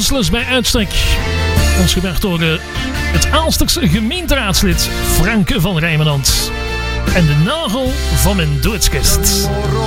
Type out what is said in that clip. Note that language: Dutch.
danslust bij uitstek. Ons gebracht door het Aalsterse gemeenteraadslid Franke van Rijmenand. En de nagel van mijn doodskist.